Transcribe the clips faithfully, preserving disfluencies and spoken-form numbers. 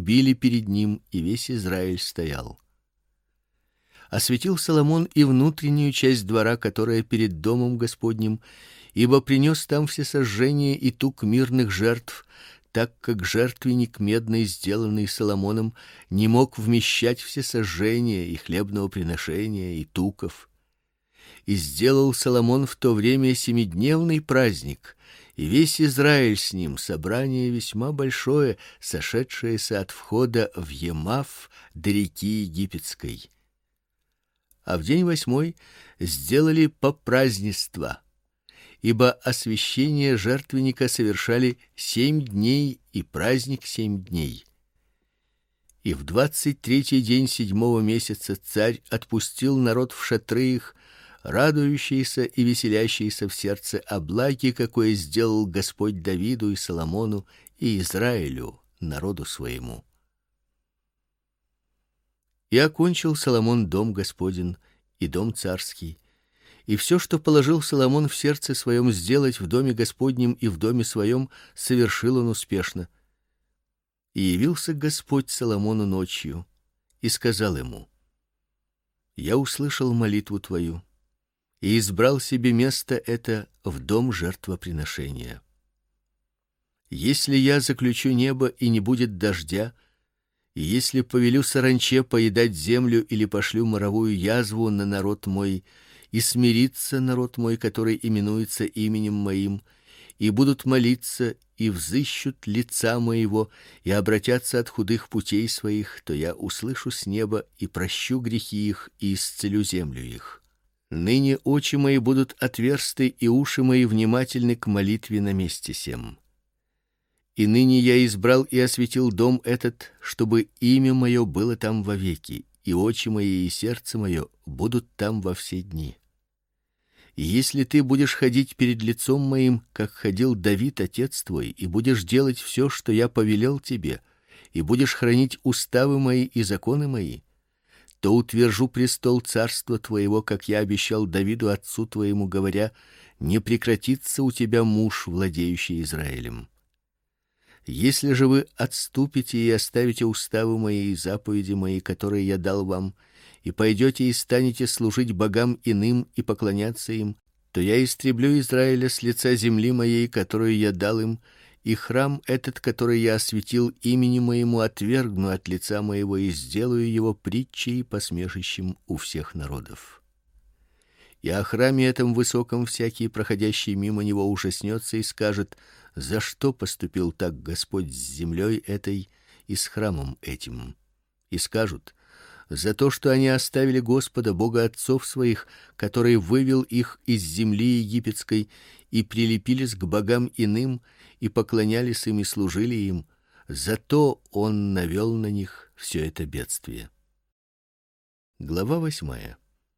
били перед ним, и весь Израиль стоял. Осветил Соломон и внутреннюю часть двора, которая перед домом Господним, ибо принес там всесожжение и тук мирных жертв, так как жертвенник медный, сделанный Соломоном, не мог вмещать всесожжения и хлебного приношения и туков. И сделал Соломон в то время семидневный праздник, и весь Израиль с ним, собрание весьма большое, сошедшееся от входа в Емаф до реки Египетской. А в день восьмой сделали попразднества, ибо освящение жертвенника совершали семь дней и праздник семь дней. И в двадцать третий день седьмого месяца царь отпустил народ в шатры их, радующийся и веселящийся в сердце о благе, какое сделал Господь Давиду и Соломону и Израилю, народу своему. И окончил Соломон дом Господень и дом царский, и все, что положил Соломон в сердце своем сделать в доме Господнем и в доме своем, совершил он успешно. И явился Господь Соломону ночью и сказал ему: Я услышал молитву твою и избрал себе место это в дом жертвоприношения. Если я заключу небо и не будет дождя, и если повелю саранче поедать землю или пошлю моровую язву на народ мой, и смирится народ мой, который именуется именем моим, и будут молиться и взыщут лица моего и обратятся от худых путей своих, то я услышу с неба и прощу грехи их и исцелю землю их. Ныне очи мои будут отверсты и уши мои внимательны к молитве на месте сем. И ныне я избрал и осветил дом этот, чтобы имя мое было там вовеки, и очи мои и сердце мое будут там во все дни. И если ты будешь ходить перед лицом моим, как ходил Давид отец твой, и будешь делать все, что я повелел тебе, и будешь хранить уставы мои и законы мои, то утвержу престол царства твоего, как я обещал Давиду отцу твоему, говоря: не прекратится у тебя муж, владеющий Израилем. Если же вы отступите и оставите уставы мои и заповеди мои, которые я дал вам, и пойдете и станете служить богам иным и поклоняться им, то я истреблю Израиля с лица земли моей, которую я дал им, и храм этот, который я осветил имени моему, отвергну от лица моего и сделаю его притчей и посмешищем у всех народов. И о храме этом высоком всякий, проходящий мимо него, ужаснется и скажет: за что поступил так Господь с землей этой и с храмом этим? И скажут: за то, что они оставили Господа, Бога отцов своих, который вывел их из земли египетской, и прилепились к богам иным, и поклонялись им и служили им, зато он навел на них все это бедствие. Глава восьмая.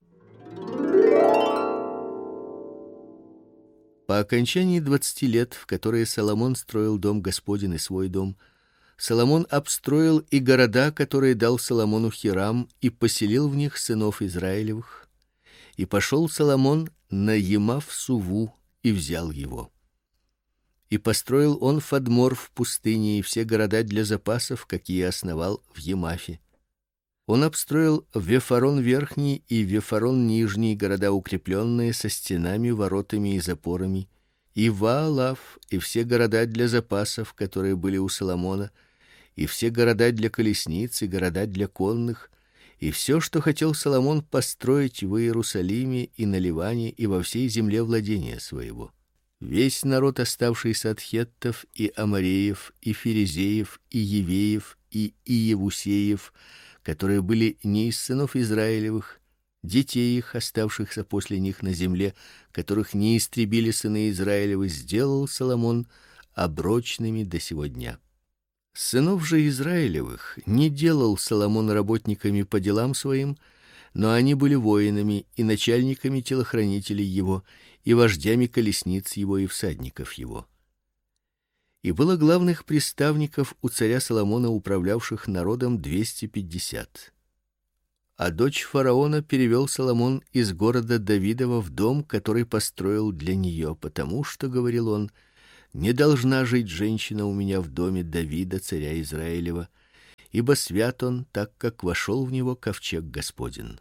По окончании двадцати лет, в которые Соломон строил дом Господень и свой дом, Соломон обстроил и города, которые дал Соломону Хирам, и поселил в них сынов Израилевых. И пошел Соломон на Емаф-Суву и взял его. И построил он Фадмор в пустыне и все города для запасов, какие основал в Емафе. Он обстроил Вефарон верхний и Вефарон нижний, города укрепленные со стенами, воротами и запорами, и Ваалав и все города для запасов, которые были у Соломона, и все города для колесниц и города для конных, и все, что хотел Соломон построить в Иерусалиме и на Ливане и во всей земле владения своего. Весь народ, оставшийся от хеттов и амореев и ферезеев и евеев и иевусеев, которые были не из сынов Израилевых, детей их, оставшихся после них на земле, которых не истребили сыны Израилевы, сделал Соломон оброчными до сего дня. Сынов же Израилевых не делал Соломон работниками по делам своим, но они были воинами и начальниками телохранителей его, и вождями колесниц его и всадников его. И было главных приставников у царя Соломона, управлявших народом, двести пятьдесят. А дочь фараона перевел Соломон из города Давидова в дом, который построил для нее, потому что, говорил он: не должна жить женщина у меня в доме Давида, царя Израилева, ибо свят он, так как вошел в него ковчег Господень.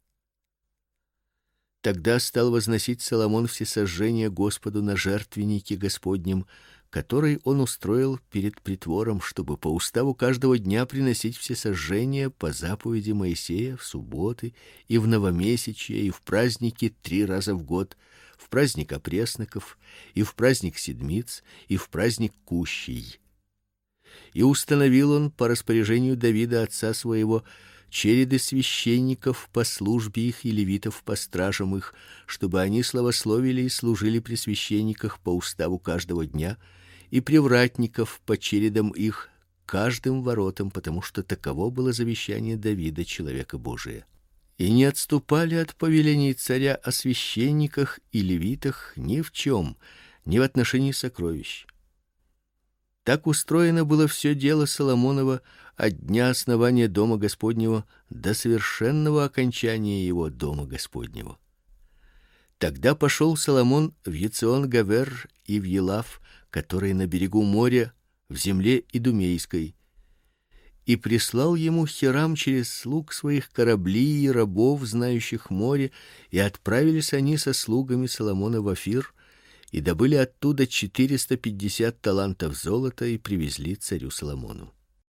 Тогда стал возносить Соломон всесожжения Господу на жертвеннике Господнем, который он устроил перед притвором, чтобы по уставу каждого дня приносить всесожжения по заповеди Моисея в субботы и в новомесячье и в праздники три раза в год, в праздник опресноков и в праздник седмиц и в праздник кущей. И установил он по распоряжению Давида отца своего череды священников по службе их и левитов по стражам их, чтобы они славословили и служили при священниках по уставу каждого дня, и привратников по чередам их каждым воротам, потому что таково было завещание Давида, человека Божия. И не отступали от повелений царя о священниках и левитах ни в чем, ни в отношении сокровищ. Так устроено было все дело Соломонова от дня основания дома Господнего до совершенного окончания его дома Господнего. Тогда пошел Соломон в Ецион-Гавер и в Елав, который на берегу моря, в земле Идумейской, и прислал ему Хирам через слуг своих корабли и рабов, знающих море, и отправились они со слугами Соломона в Офир, и добыли оттуда четыреста пятьдесят талантов золота и привезли царю Соломону.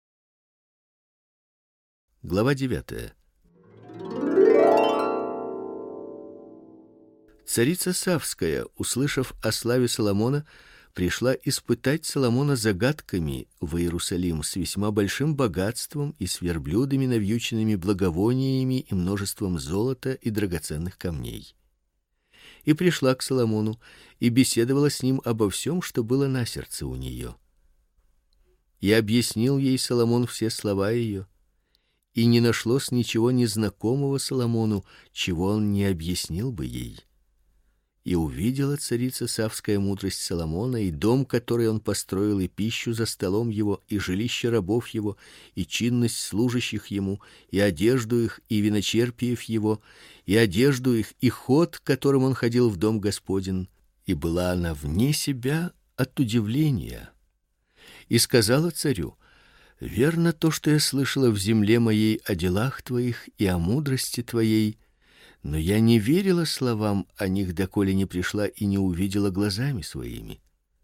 Глава девятая. Царица Савская, услышав о славе Соломона, пришла испытать Соломона загадками в Иерусалим с весьма большим богатством и с верблюдами, навьюченными благовониями и множеством золота и драгоценных камней. И пришла к Соломону и беседовала с ним обо всем, что было на сердце у нее. И объяснил ей Соломон все слова ее, и не нашлось ничего незнакомого Соломону, чего он не объяснил бы ей. И увидела царица Савская мудрость Соломона, и дом, который он построил, и пищу за столом его, и жилище рабов его, и чинность служащих ему, и одежду их, и виночерпиев его, и одежду их, и ход, которым он ходил в дом Господень. И была она вне себя от удивления. И сказала царю: верно то, что я слышала в земле моей о делах твоих и о мудрости твоей, но я не верила словам о них, доколе не пришла и не увидела глазами своими.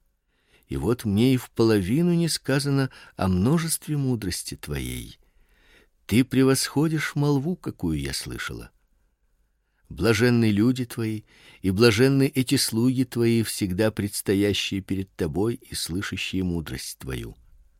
И вот мне и в половину не сказано о множестве мудрости твоей. Ты превосходишь молву, какую я слышала. Блаженны люди твои, и блаженны эти слуги твои, всегда предстоящие перед тобой и слышащие мудрость твою.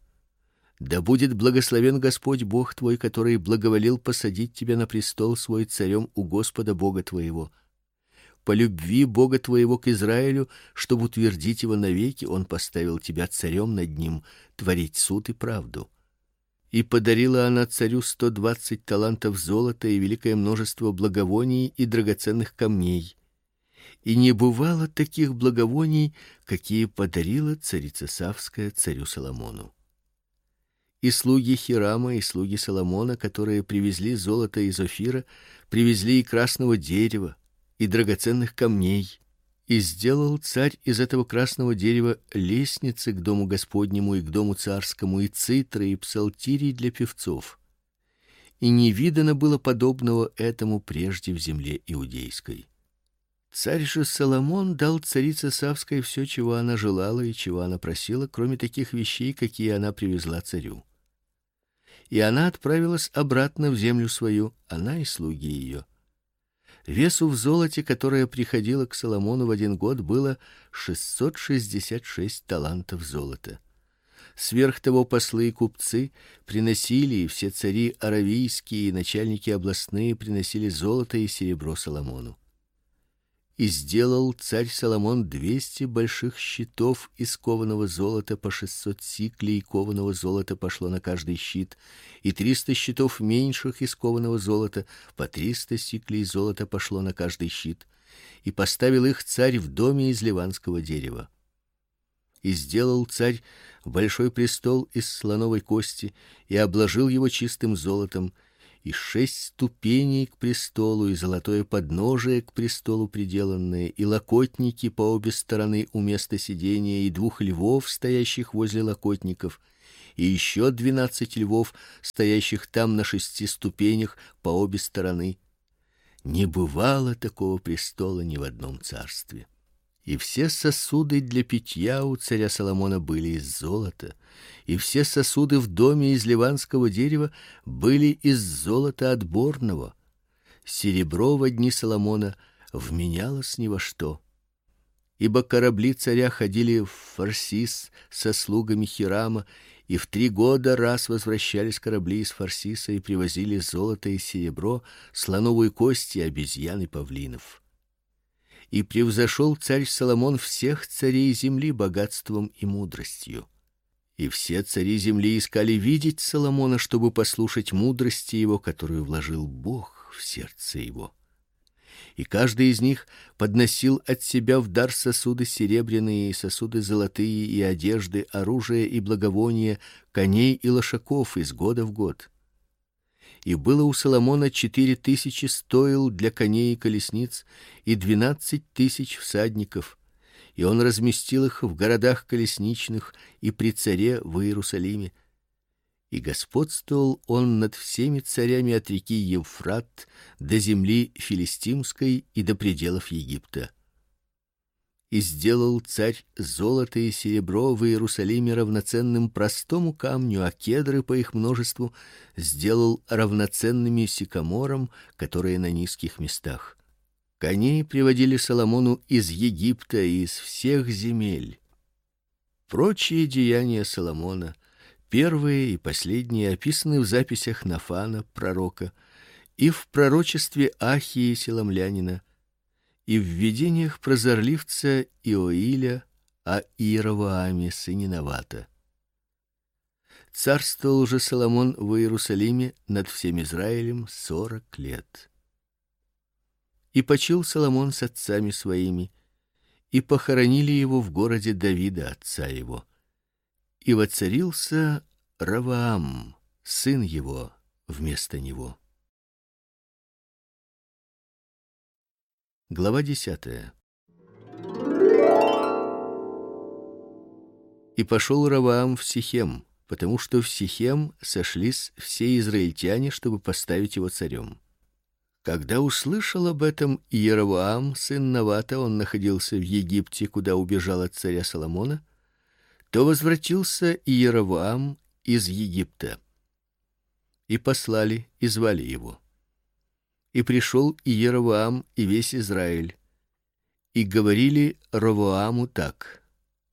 Да будет благословен Господь Бог твой, который благоволил посадить тебя на престол свой царем у Господа Бога твоего. По любви Бога твоего к Израилю, чтобы утвердить его навеки, он поставил тебя царем над ним, творить суд и правду. И подарила она царю сто двадцать талантов золота и великое множество благовоний и драгоценных камней. И не бывало таких благовоний, какие подарила царица Савская царю Соломону. И слуги Хирама, и слуги Соломона, которые привезли золото из Офира, привезли и красного дерева, и драгоценных камней. И сделал царь из этого красного дерева лестницы к дому Господнему и к дому царскому, и цитры, и псалтирий для певцов. И не видано было подобного этому прежде в земле иудейской. Царь же Соломон дал царице Савской все, чего она желала и чего она просила, кроме таких вещей, какие она привезла царю. И она отправилась обратно в землю свою, она и слуги ее. Весу в золоте, которое приходило к Соломону в один год, было шестьсот шестьдесят шесть талантов золота. Сверх того послы и купцы приносили, и все цари аравийские и начальники областные приносили золото и серебро Соломону. И сделал царь Соломон двести больших щитов из кованого золота, по шестьсот сиклей кованого золота пошло на каждый щит, и триста щитов меньших из кованого золота, по триста сиклей золота пошло на каждый щит, и поставил их царь в доме из ливанского дерева. И сделал царь большой престол из слоновой кости и обложил его чистым золотом, и шесть ступеней к престолу, и золотое подножие к престолу приделанное, и локотники по обе стороны у места сидения, и двух львов, стоящих возле локотников, и еще двенадцать львов, стоящих там на шести ступенях по обе стороны. Не бывало такого престола ни в одном царстве. И все сосуды для питья у царя Соломона были из золота, и все сосуды в доме из ливанского дерева были из золота отборного. Серебро во дни Соломона вменялось ни во что. Ибо корабли царя ходили в Фарсис со слугами Хирама, и в три года раз возвращались корабли из Фарсиса и привозили золото и серебро, слоновую кость и обезьян и павлинов. И превзошел царь Соломон всех царей земли богатством и мудростью. И все цари земли искали видеть Соломона, чтобы послушать мудрости его, которую вложил Бог в сердце его. И каждый из них подносил от себя в дар сосуды серебряные и сосуды золотые и одежды, оружие и благовония, коней и лошаков из года в год. И было у Соломона четыре тысячи стоил для коней и колесниц и двенадцать тысяч всадников, и он разместил их в городах колесничных и при царе в Иерусалиме. И господствовал он над всеми царями от реки Евфрат до земли филистимской и до пределов Египта. И сделал царь золото и серебро в Иерусалиме равноценным простому камню, а кедры по их множеству сделал равноценными сикаморам, которые на низких местах. Коней приводили Соломону из Египта и из всех земель. Прочие деяния Соломона, первые и последние, описаны в записях Нафана пророка и в пророчестве Ахии селомлянина, и в видениях прозорливца Иоиля о Иеровоаме сыне Навата. Царствовал же Соломон в Иерусалиме над всем Израилем сорок лет. И почил Соломон с отцами своими, и похоронили его в городе Давида отца его. И воцарился Раваам, сын его, вместо него. Глава десятая. И пошел Раваам в Сихем, потому что в Сихем сошлись все израильтяне, чтобы поставить его царем. Когда услышал об этом Иеровоам, сын Навата, он находился в Египте, куда убежал от царя Соломона, то возвратился Иеровоам из Египта. И послали, и звали его. И пришел Иеровоам и весь Израиль, и говорили Ровоаму так: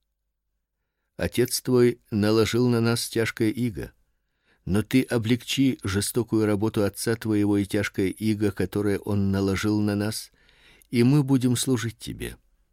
Отец твой наложил на нас тяжкое иго, но ты облегчи жестокую работу отца твоего и тяжкое иго, которое он наложил на нас, и мы будем служить тебе.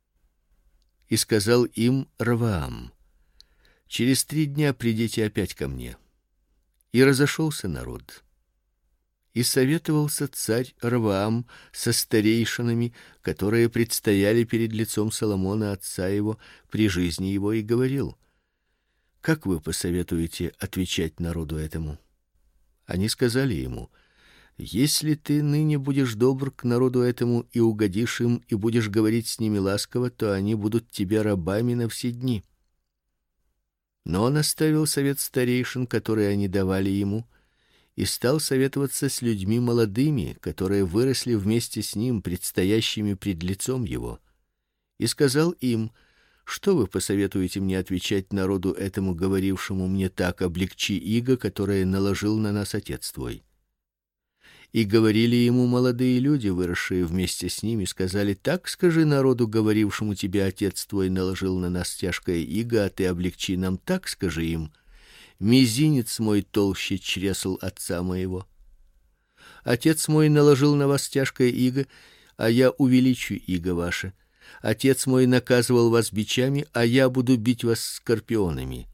И сказал им Ровоам: через три дня придите опять ко мне. И разошелся народ. И советовался царь Ровоам со старейшинами, которые предстояли перед лицом Соломона отца его при жизни его, и говорил: как вы посоветуете отвечать народу этому? Они сказали ему: если ты ныне будешь добр к народу этому и угодишь им и будешь говорить с ними ласково, то они будут тебе рабами на все дни. Но он оставил совет старейшин, которые они давали ему, и стал советоваться с людьми молодыми, которые выросли вместе с ним, предстоящими пред лицом его, и сказал им: что вы посоветуете мне отвечать народу этому, говорившему мне так: облегчи иго, которое наложил на нас отец твой? И говорили ему молодые люди, выросшие вместе с ними, сказали: так скажи народу, говорившему тебе: отец твой наложил на нас тяжкое иго, а ты облегчи нам. Так скажи им: мизинец мой толще чресл отца моего. Отец мой наложил на вас тяжкое иго, а я увеличу иго ваше. Отец мой наказывал вас бичами, а я буду бить вас скорпионами.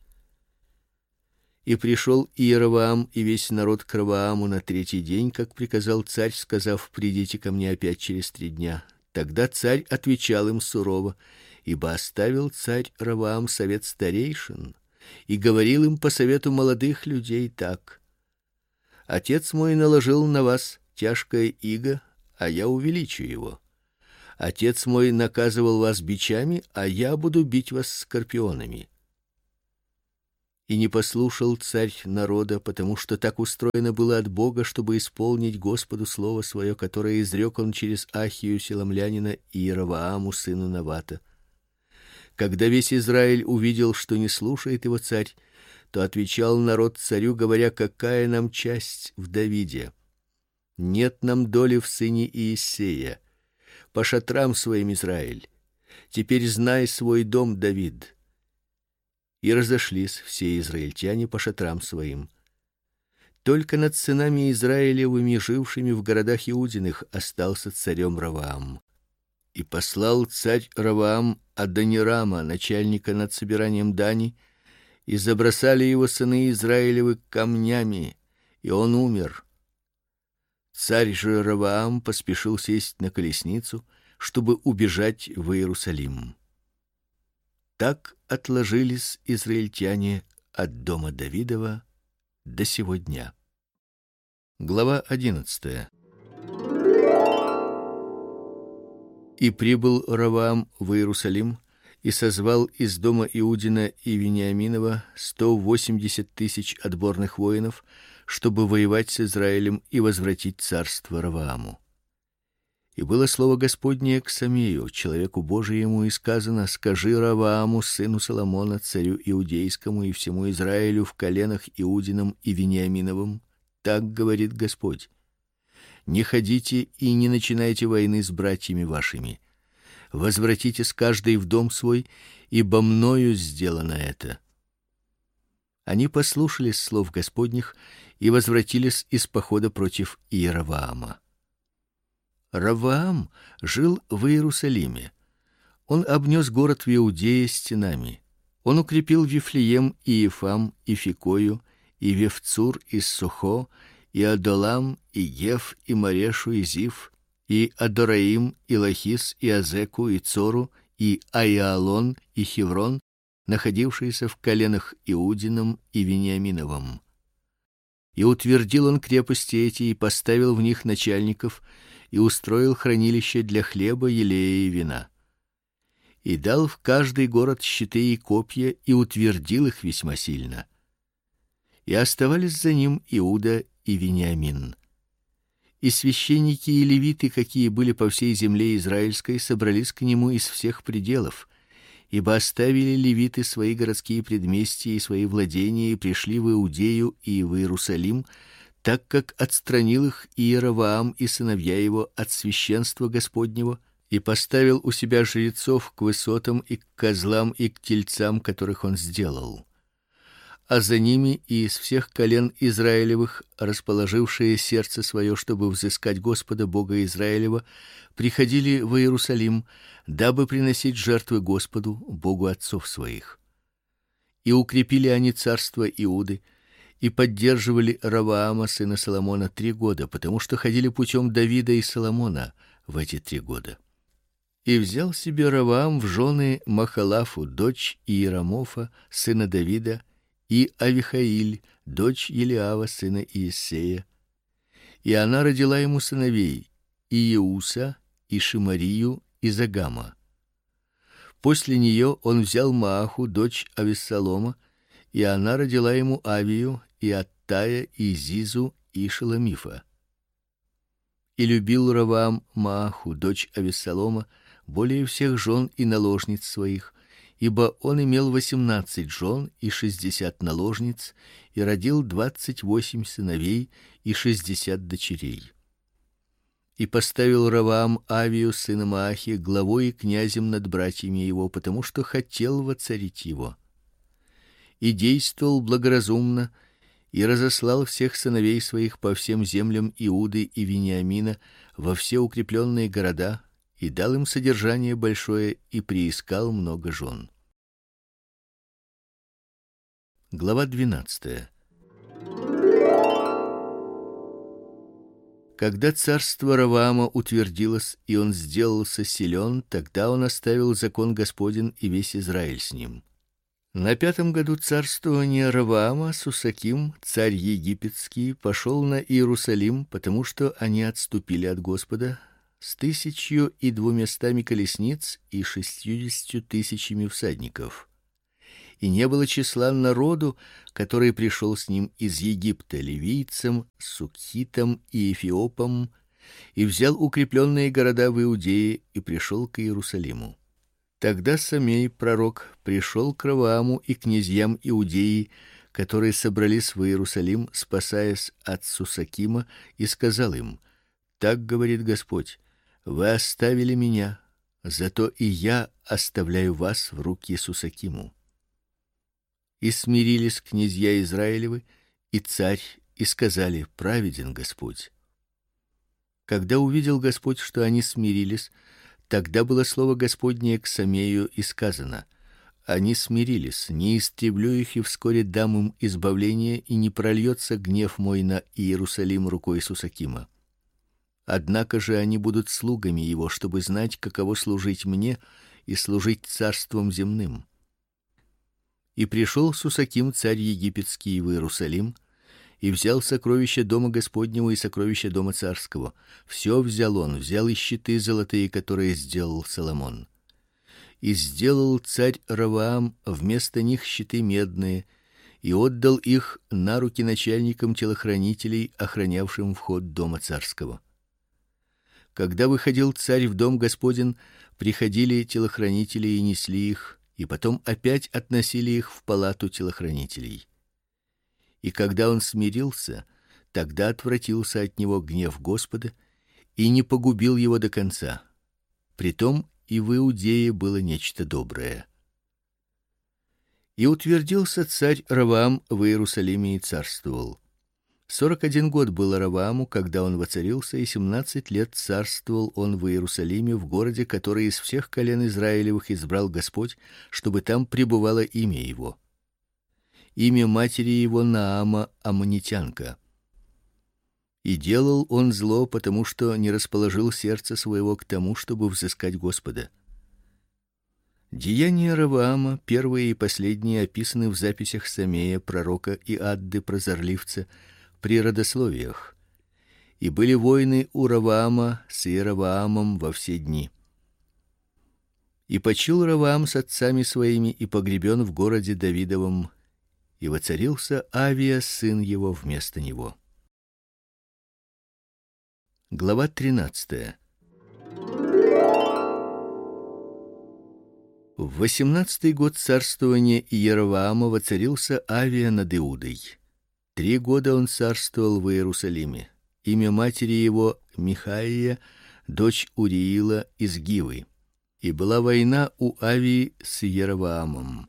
И пришел Иеровоам и весь народ к Ровоаму на третий день, как приказал царь, сказав: придите ко мне опять через три дня. Тогда царь отвечал им сурово, ибо оставил царь Ровоам совет старейшин и говорил им по совету молодых людей так: отец мой наложил на вас тяжкое иго, а я увеличу его. Отец мой наказывал вас бичами, а я буду бить вас скорпионами. И не послушал царь народа, потому что так устроено было от Бога, чтобы исполнить Господу слово свое, которое изрек он через Ахию селомлянина и Иеровоаму сыну Навата. Когда весь Израиль увидел, что не слушает его царь, то отвечал народ царю, говоря: какая нам часть в Давиде? Нет нам доли в сыне Иессея. По шатрам своим, Израиль. Теперь знай свой дом, Давид. И разошлись все израильтяне по шатрам своим. Только над сынами Израилевыми, жившими в городах Иудиных, остался царем Ровоам. И послал царь Ровоам Адонирама, начальника над собиранием дани, и забросали его сыны Израилевы камнями, и он умер. Царь же Ровоам поспешил сесть на колесницу, чтобы убежать в Иерусалим. Так отложились израильтяне от дома Давидова до сего дня. Глава одиннадцатая. И прибыл Ровоам в Иерусалим и созвал из дома Иудина и Вениаминова сто восемьдесят тысяч отборных воинов, чтобы воевать с Израилем и возвратить царство Ровоаму. И было слово Господне к Самею, человеку Божиему, и сказано: скажи Ровоаму, сыну Соломона, царю иудейскому, и всему Израилю в коленах Иудином и Вениаминовым: так говорит Господь: не ходите и не начинайте войны с братьями вашими. Возвратитесь каждый в дом свой, ибо мною сделано это. Они послушались слов Господних и возвратились из похода против Иеровоама. Ровоам жил в Иерусалиме. Он обнес город в Иудее стенами. Он укрепил Вифлеем и Ефам и Фикою и Вевцур и Сухо и Адолам и Геф и Марешу и Зив и Адораим и Лахис и Азеку и Цору и Аиалон и Хеврон, находившиеся в коленах Иудином и Вениаминовом. И утвердил он крепости эти и поставил в них начальников и устроил хранилище для хлеба, елея и вина. И дал в каждый город щиты и копья и утвердил их весьма сильно. И оставались за ним Иуда и Вениамин. И священники и левиты, какие были по всей земле израильской, собрались к нему из всех пределов, ибо оставили левиты свои городские предместья и свои владения и пришли в Иудею и в Иерусалим, так как отстранил их Иеровоам и сыновья его от священства Господнего и поставил у себя жрецов к высотам и к козлам и к тельцам, которых он сделал. А за ними и из всех колен Израилевых, расположившие сердце свое, чтобы взыскать Господа Бога Израилева, приходили в Иерусалим, дабы приносить жертвы Господу, Богу отцов своих. И укрепили они царство Иуды, и поддерживали Ровоама сына Соломона три года, потому что ходили путем Давида и Соломона в эти три года. И взял себе Ровоам в жены Махалафу, дочь Иерамофа, сына Давида, и Авихаиль, дочь Елиава, сына Иессея. И она родила ему сыновей: Иеуса, и Шимарию, и Загама. После нее он взял Мааху, дочь Авессалома, и она родила ему Авию, и Аттая, и Зизу, и Шеломифа. И любил Ровоам Мааху, дочь Авессалома, более всех жен и наложниц своих, ибо он имел восемнадцать жен и шестьдесят наложниц, и родил двадцать восемь сыновей и шестьдесят дочерей. И поставил Ровоам Авию сына Маахи главой и князем над братьями его, потому что хотел воцарить его. И действовал благоразумно, и разослал всех сыновей своих по всем землям Иуды и Вениамина во все укрепленные города, и дал им содержание большое, и приискал много жен. Глава двенадцатая. Когда царство Ровоама утвердилось, и он сделался силен, тогда он оставил закон Господень и весь Израиль с ним. На пятом году царствования Ровоама Сусаким, царь египетский, пошел на Иерусалим, потому что они отступили от Господа с тысячью и двумястами колесниц и шестьюдесятью тысячами всадников. и не было числа народу, который пришел с ним из Египта, ливийцам, суккитам и эфиопам, и взял укрепленные города в Иудее и пришел к Иерусалиму. Тогда Самей пророк пришел к Равааму и князьям Иудеи, которые собрались в Иерусалим, спасаясь от Сусакима, и сказал им: так говорит Господь: вы оставили меня, зато и я оставляю вас в руки Сусакиму. И смирились князья Израилевы и царь, и сказали: праведен Господь. Когда увидел Господь, что они смирились, тогда было слово Господнее к Самею, и сказано: они смирились, не истреблю их, и вскоре дам им избавление, и не прольется гнев мой на Иерусалим рукой Сусакима. Однако же они будут слугами его, чтобы знать, каково служить мне и служить царством земным. И пришел Сусаким, царь египетский, в Иерусалим, и взял сокровища дома Господнего и сокровища дома царского. Все взял он, взял и щиты золотые, которые сделал Соломон. И сделал царь Раваам вместо них щиты медные, и отдал их на руки начальникам телохранителей, охранявшим вход дома царского. Когда выходил царь в дом Господень, приходили телохранители и несли их, и потом опять относили их в палату телохранителей. И когда он смирился, тогда отвратился от него гнев Господа и не погубил его до конца. Притом и в Иудее было нечто доброе. И утвердился царь Раваам в Иерусалиме и царствовал. Сорок один год было Равааму, когда он воцарился, и семнадцать лет царствовал он в Иерусалиме, в городе, который из всех колен Израилевых избрал Господь, чтобы там пребывало имя его. Имя матери его Наама, аммонитянка. И делал он зло, потому что не расположил сердце своего к тому, чтобы взыскать Господа. Деяния Раваама, первые и последние, описаны в записях Самея пророка и Адды прозорливца при родословиях. И были войны у Раваама с Иераваамом во все дни. И почил Раваам с отцами своими и погребен в городе Давидовом, и воцарился Авия, сын его, вместо него. Глава тринадцатая. В восемнадцатый год царствования Иераваама воцарился Авия над Иудой. Три года он царствовал в Иерусалиме. Имя матери его Михаия, дочь Уриила из Гивы. И была война у Авии с Иераваамом.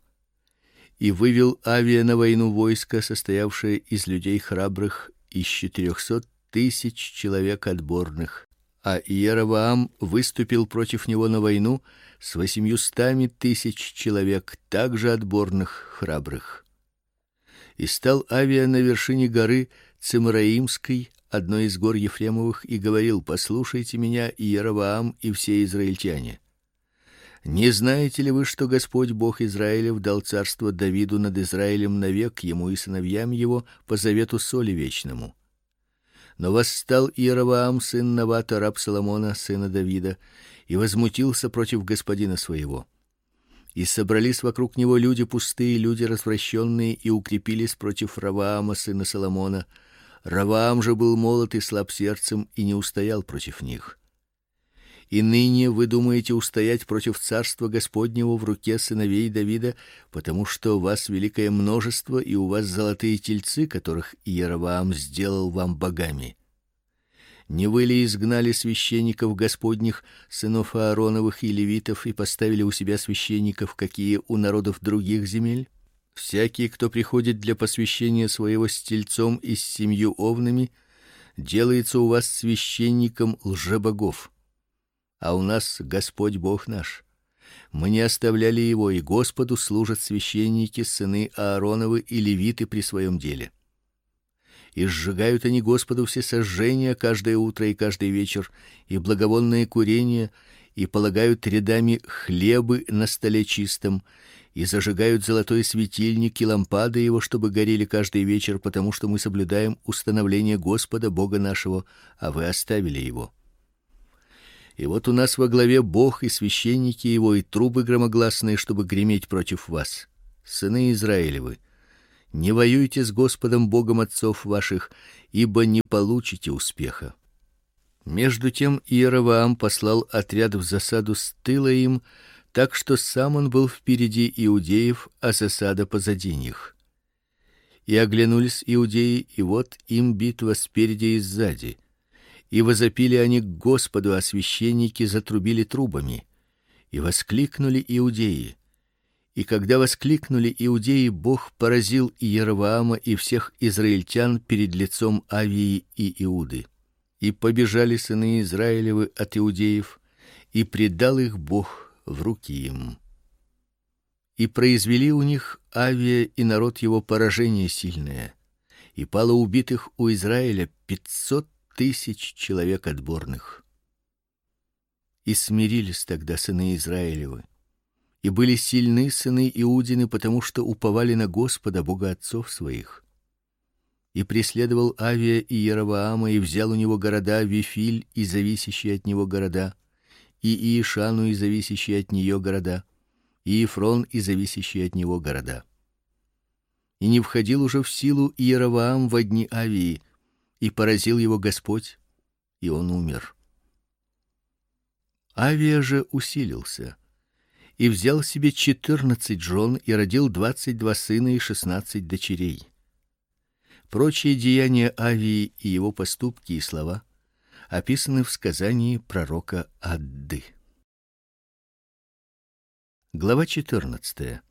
И вывел Авия на войну войско, состоявшее из людей храбрых, из четырехсот тысяч человек отборных, а Иераваам выступил против него на войну с восемьюстами тысяч человек, также отборных, храбрых. И стал Авия на вершине горы Цимраимской, одной из гор Ефремовых, и говорил: послушайте меня, Иераваам и все израильтяне. Не знаете ли вы, что Господь Бог Израилев дал царство Давиду над Израилем навек, ему и сыновьям его, по завету соли вечному? Но восстал Иераваам, сын Навата, раб Соломона, сына Давида, и возмутился против господина своего. И собрались вокруг него люди пустые, люди развращенные, и укрепились против Раваама, сына Соломона. Раваам же был молод и слаб сердцем, и не устоял против них. И ныне вы думаете устоять против царства Господнего в руке сыновей Давида, потому что у вас великое множество, и у вас золотые тельцы, которых Иераваам сделал вам богами. Не вы ли изгнали священников Господних, сынов Аароновых и левитов, и поставили у себя священников, какие у народов других земель? Всякий, кто приходит для посвящения своего с тельцом и с семью овнами, делается у вас священником лжебогов. А у нас Господь Бог наш. Мы не оставляли его, и Господу служат священники, сыны Аароновы и левиты при своем деле. И сжигают они Господу все сожжения каждое утро и каждый вечер, и благовонные курения, и полагают рядами хлебы на столе чистом, и зажигают золотой светильник и лампады его, чтобы горели каждый вечер, потому что мы соблюдаем установление Господа Бога нашего, а вы оставили его. И вот у нас во главе Бог и священники его, и трубы громогласные, чтобы греметь против вас. сыны Израилевы, не воюйте с Господом Богом отцов ваших, ибо не получите успеха. Между тем Иеровоам послал отряд в засаду с тыла им, так что сам он был впереди иудеев, а засада позади них. И оглянулись иудеи, и вот им битва спереди и сзади. И возопили они к Господу, а священники затрубили трубами. И воскликнули иудеи. И когда воскликнули иудеи, Бог поразил Иеровоама и всех израильтян перед лицом Авии и Иуды. И побежали сыны Израилевы от иудеев, и предал их Бог в руки им. И произвели у них Авия и народ его поражение сильное, и пало убитых у Израиля пятьсот тысяч человек отборных. И смирились тогда сыны Израилевы, и были сильны сыны Иудины, потому что уповали на Господа Бога отцов своих. И преследовал Авия и Иеровоама, и взял у него города Вифиль и зависящие от него города, и Иешану и зависящие от нее города, и Ефрон и зависящие от него города. И не входил уже в силу Иеровоам во дни Авии, и поразил его Господь, и он умер. Авия же усилился и взял себе четырнадцать жен и родил двадцать два сына и шестнадцать дочерей. Прочие деяния Авии и его поступки и слова описаны в сказании пророка Адды. Глава четырнадцатая.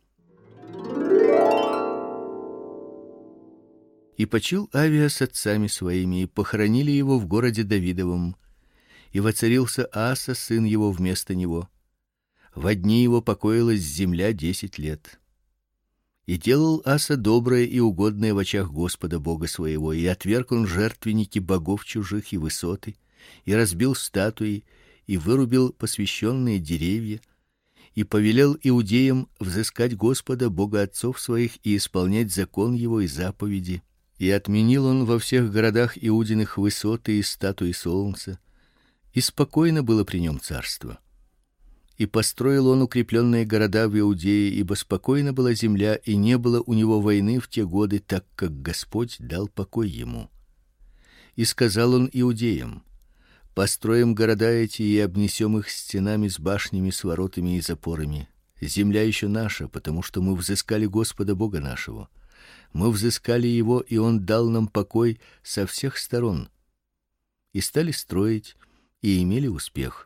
И почил Авия с отцами своими, и похоронили его в городе Давидовом, и воцарился Аса сын его вместо него. Во дни его покоилась земля десять лет. И делал Аса доброе и угодное в очах Господа Бога своего, и отверг он жертвенники богов чужих и высоты, и разбил статуи, и вырубил посвященные деревья, и повелел иудеям взыскать Господа Бога отцов своих и исполнять закон его и заповеди. И отменил он во всех городах иудиных высоты и статуи солнца, и спокойно было при нем царство. И построил он укрепленные города в Иудее, ибо спокойна была земля, и не было у него войны в те годы, так как Господь дал покой ему. И сказал он иудеям: построим города эти и обнесем их стенами с башнями, с воротами и запорами. Земля еще наша, потому что мы взыскали Господа Бога нашего. Мы взыскали его, и он дал нам покой со всех сторон. И стали строить, и имели успех.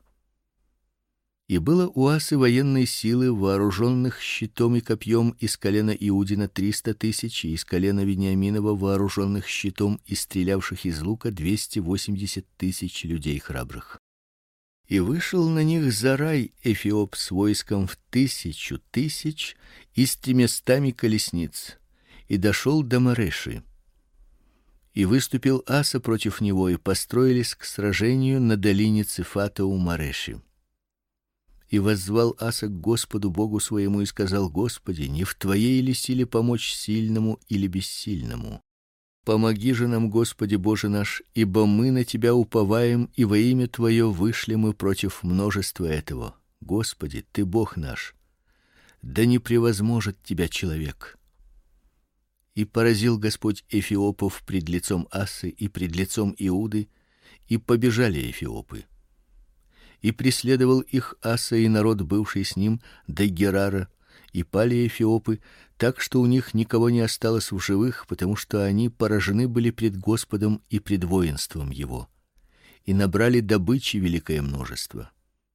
И было у Асы военной силы, вооруженных щитом и копьем, из колена Иудина триста тысяч, и из колена Вениаминова вооруженных щитом и стрелявших из лука двести восемьдесят тысяч людей храбрых. И вышел на них Зарай Эфиоп с войском в тысячу тысяч и с тремястами колесниц, и дошел до Мареши. И выступил Аса против него, и построились к сражению на долине Цефата у Мареши. И воззвал Аса к Господу Богу своему и сказал: Господи, не в твоей ли силе помочь сильному или бессильному? Помоги же нам, Господи Боже наш, ибо мы на тебя уповаем, и во имя твое вышли мы против множества этого. Господи, ты Бог наш. Да не превозможет тебя человек. И поразил Господь эфиопов пред лицом Асы и пред лицом Иуды, и побежали эфиопы. И преследовал их Аса и народ, бывший с ним, до Герара, и пали эфиопы, так что у них никого не осталось в живых, потому что они поражены были пред Господом и пред воинством его, и набрали добычи великое множество.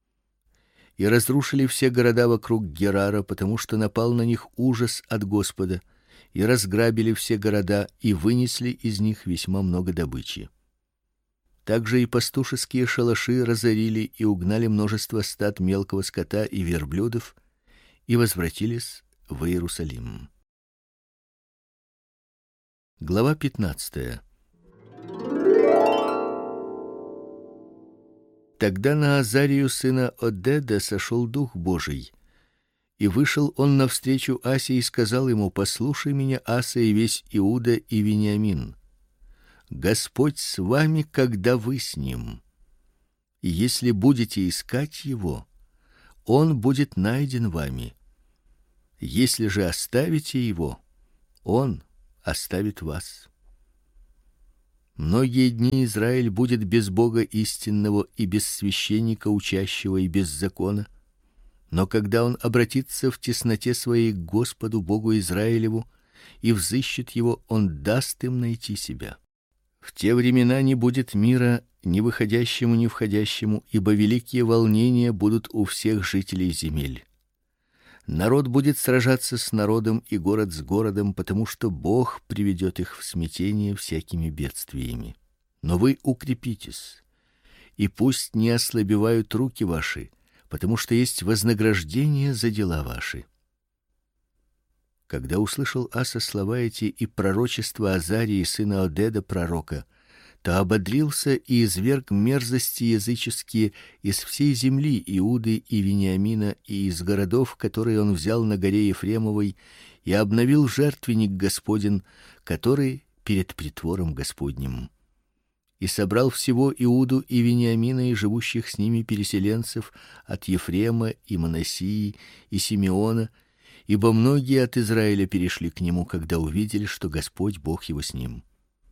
И разрушили все города вокруг Герара, потому что напал на них ужас от Господа, и разграбили все города и вынесли из них весьма много добычи. Также и пастушеские шалаши разорили и угнали множество стад мелкого скота и верблюдов, и возвратились в Иерусалим. Глава пятнадцатая. Тогда на Азарию сына Одеда сошел дух Божий, и вышел он навстречу Асе и сказал ему: послушай меня, Аса, и весь Иуда и Вениамин. Господь с вами, когда вы с ним. И если будете искать его, он будет найден вами. Если же оставите его, он оставит вас. Многие дни Израиль будет без Бога истинного и без священника учащего и без закона. Но когда он обратится в тесноте своей к Господу Богу Израилеву и взыщет его, он даст им найти себя. В те времена не будет мира ни выходящему, ни входящему, ибо великие волнения будут у всех жителей земель. Народ будет сражаться с народом и город с городом, потому что Бог приведет их в смятение всякими бедствиями. Но вы укрепитесь, и пусть не ослабевают руки ваши, потому что есть вознаграждение за дела ваши. Когда услышал Аса слова эти и пророчество Азарии сына Одеда пророка, то ободрился и изверг мерзости языческие из всей земли Иуды и Вениамина и из городов, которые он взял на горе Ефремовой, и обновил жертвенник Господень, который перед притвором Господним. И собрал всего Иуду и Вениамина и живущих с ними переселенцев от Ефрема и Манассии и Симеона, ибо многие от Израиля перешли к нему, когда увидели, что Господь Бог его с ним.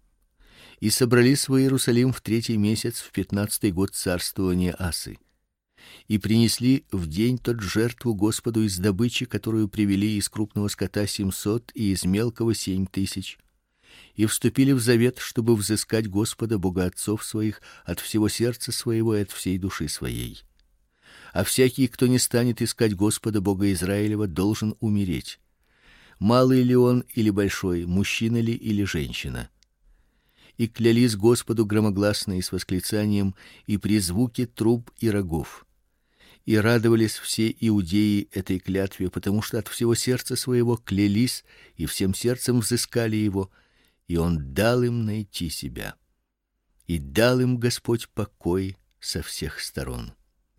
И собрались в Иерусалим в третий месяц, в пятнадцатый год царствования Асы. И принесли в день тот жертву Господу из добычи, которую привели из крупного скота семьсот и из мелкого семь тысяч. И вступили в завет, чтобы взыскать Господа Бога отцов своих от всего сердца своего и от всей души своей. А всякий, кто не станет искать Господа Бога Израилева, должен умереть. Малый ли он или большой, мужчина ли или женщина. И клялись Господу громогласно и с восклицанием, и при звуке труб и рогов. И радовались все иудеи этой клятве, потому что от всего сердца своего клялись и всем сердцем взыскали его, и он дал им найти себя. И дал им Господь покой со всех сторон.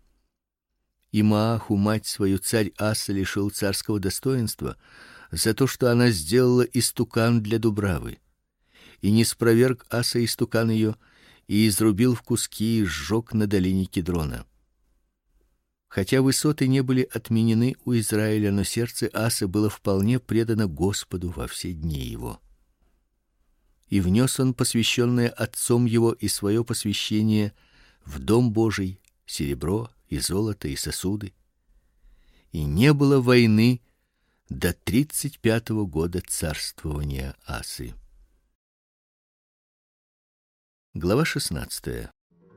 И Мааху, мать свою, царь Аса лишил царского достоинства за то, что она сделала истукан для дубравы. И не спроверг Аса истукан ее, и изрубил в куски и сжег на долине Кедрона. Хотя высоты не были отменены у Израиля, но сердце Асы было вполне предано Господу во все дни его. И внес он посвященное отцом его и свое посвящение в дом Божий, серебро и золото и сосуды. И не было войны до тридцать пятого года царствования Асы. Глава шестнадцатая.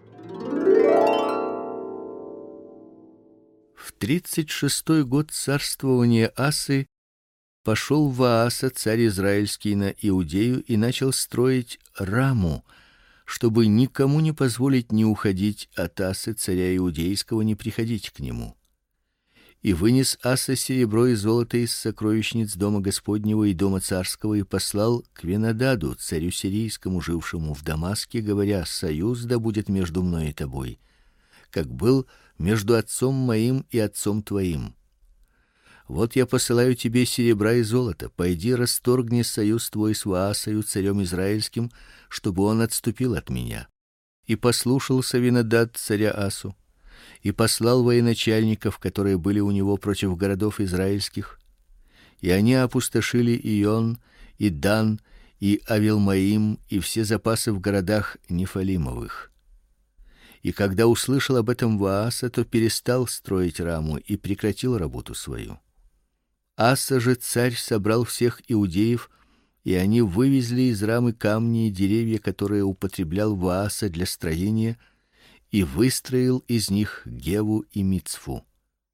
В тридцать шестой год царствования Асы пошел Вааса, царь израильский, на Иудею и начал строить Раму, чтобы никому не позволить ни уходить от Асы, царя иудейского, ни приходить к нему. И вынес Аса серебро и золото из сокровищниц дома Господнего и дома царского и послал к Венададу, царю сирийскому, жившему в Дамаске, говоря: союз да будет между мной и тобой, как был между отцом моим и отцом твоим. Вот я посылаю тебе серебра и золото, пойди расторгни союз твой с Ваасою, царем израильским, чтобы он отступил от меня. И послушался Венадад царя Асу, и послал военачальников, которые были у него против городов израильских, и они опустошили Ион, и Дан, и Авилмаим, и все запасы в городах Нефалимовых. И когда услышал об этом Вааса, то перестал строить Раму и прекратил работу свою. Аса же царь собрал всех иудеев, и они вывезли из Рамы камни и деревья, которые употреблял Вааса для строения, и выстроил из них Геву и Мицфу.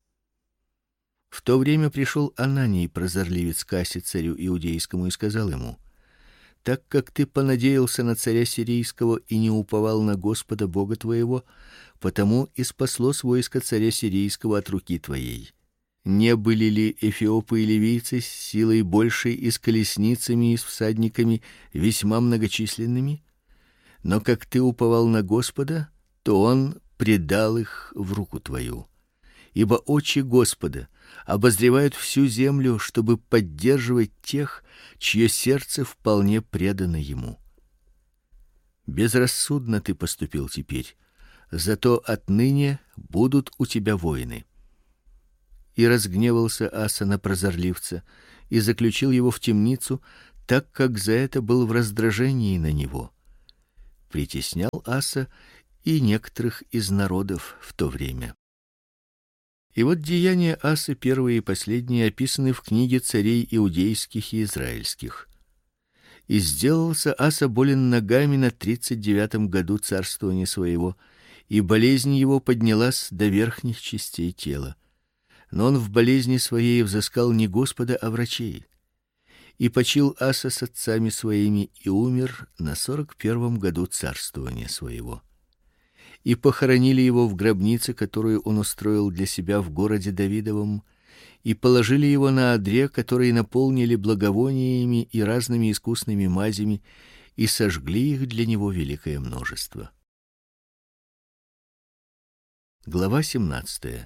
В то время пришел Ананий, прозорливец, к Асе, царю иудейскому, и сказал ему: так как ты понадеялся на царя сирийского и не уповал на Господа Бога твоего, потому и спаслось войско царя сирийского от руки твоей. Не были ли эфиопы и ливийцы с силой большей и с колесницами и с всадниками весьма многочисленными? Но как ты уповал на Господа, то он предал их в руку твою. Ибо очи Господа обозревают всю землю, чтобы поддерживать тех, чье сердце вполне предано ему. Безрассудно ты поступил теперь, зато отныне будут у тебя войны. И разгневался Аса на прозорливца и заключил его в темницу, так как за это был в раздражении на него. Притеснял Аса и некоторых из народов в то время. И вот деяния Асы, первые и последние, описаны в книге царей иудейских и израильских. И сделался Аса болен ногами на тридцать девятом году царствования своего, и болезнь его поднялась до верхних частей тела. Но он в болезни своей взыскал не Господа, а врачей. И почил Аса с отцами своими и умер на сорок первом году царствования своего. И похоронили его в гробнице, которую он устроил для себя в городе Давидовом, и положили его на одре, который наполнили благовониями и разными искусными мазями, и сожгли их для него великое множество. Глава семнадцатая.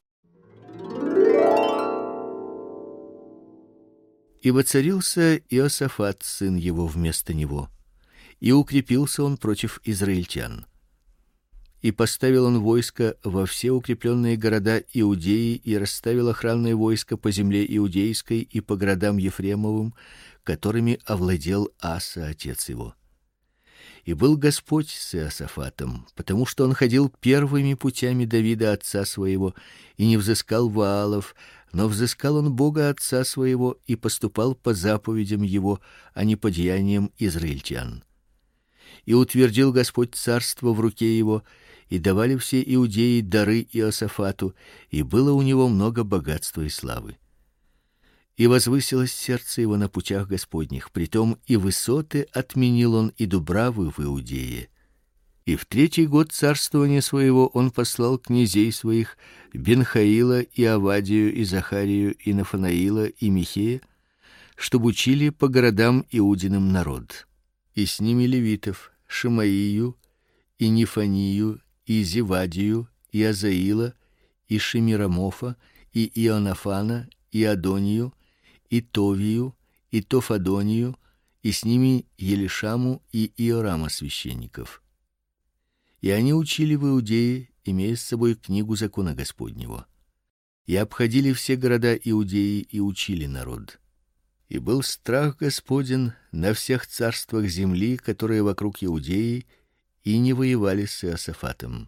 И воцарился Иосафат, сын его, вместо него, и укрепился он против израильтян. И поставил он войско во все укрепленные города Иудеи и расставил охранное войско по земле иудейской и по городам Ефремовым, которыми овладел Аса отец его. И был Господь с Иосафатом, потому что он ходил первыми путями Давида отца своего и не взыскал Ваалов, но взыскал он Бога отца своего и поступал по заповедям его, а не по деяниям израильтян. И утвердил Господь царство в руке его, и давали все иудеи дары Иосафату, и было у него много богатства и славы. И возвысилось сердце его на путях Господних, притом и высоты отменил он, и дубравы в Иудее. И в третий год царствования своего он послал князей своих Бенхаила и Авадию и Захарию и Нафанаила и Михея, чтобы учили по городам Иудиным народ. И с ними левитов Шимаию и Нефанию и Зевадию и Азаила и Шемирамофа и Ионафана и Адонию и Товию и Тофадонию, и с ними Елишаму и Иорама священников. И они учили в Иудее, имея с собой книгу закона Господнего. И обходили все города Иудеи и учили народ. И был страх Господен на всех царствах земли, которые вокруг Иудеи, и не воевали с Иосафатом.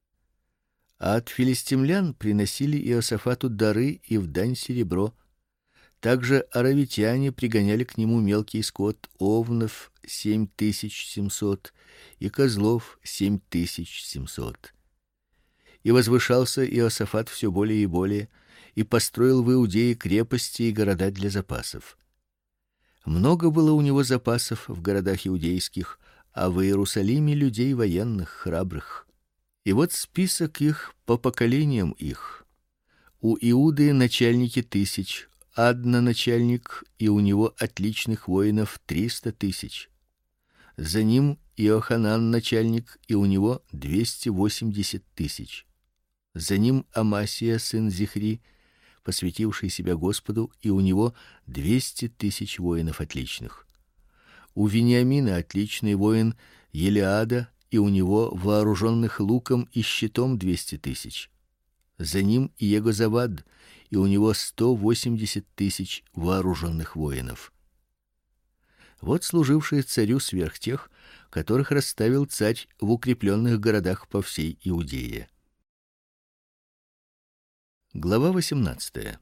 А от филистимлян приносили Иосафату дары и в дань серебро. Также аравитяне пригоняли к нему мелкий скот, овнов семь тысяч семьсот и козлов семь тысяч семьсот. И возвышался Иосафат все более и более, и построил в Иудее крепости и города для запасов. Много было у него запасов в городах иудейских, а в Иерусалиме людей военных, храбрых. И вот список их по поколениям их. У Иуды начальники тысяч, Адна начальник, и у него отличных воинов триста тысяч. За ним Иоханан начальник, и у него двести восемьдесят тысяч. За ним Амасия сын Зихри, посвятивший себя Господу, и у него двести тысяч воинов отличных. У Вениамина отличный воин Елиада, и у него вооруженных луком и щитом двести тысяч. За ним Иегозавад, и у него сто восемьдесят тысяч вооруженных воинов. Вот служившие царю сверх тех, которых расставил царь в укрепленных городах по всей Иудее. Глава восемнадцатая.